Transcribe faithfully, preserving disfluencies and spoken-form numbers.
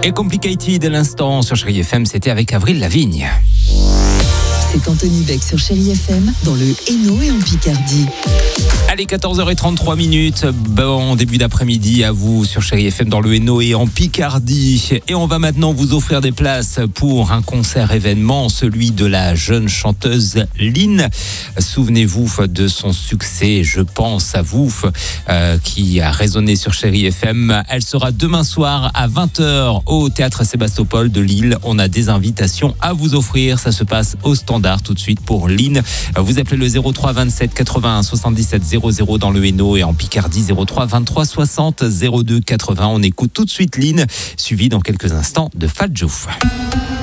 Et Complicated à l'instant sur Chérie F M, c'était avec Avril Lavigne. C'est Anthony Beck sur Chérie F M, dans le Hainaut et en Picardie. Allez, quatorze heures trente-trois minutes. Bon début d'après-midi à vous sur Chérie F M dans le Hainaut et en Picardie. Et on va maintenant vous offrir des places pour un concert événement, celui de la jeune chanteuse Lynn. Souvenez-vous de son succès, je pense à vous, euh, qui a résonné sur Chérie F M. Elle sera demain soir à vingt heures au Théâtre Sébastopol de Lille. On a des invitations à vous offrir. Ça se passe au Standard tout de suite pour Lynn. Vous appelez le zéro trois vingt-sept quatre-vingts soixante-dix-sept zéro zéro dans le Hainaut et en Picardie zéro trois vingt-trois soixante zéro deux quatre-vingts. On écoute tout de suite Lynn, suivi dans quelques instants de Fat Joe.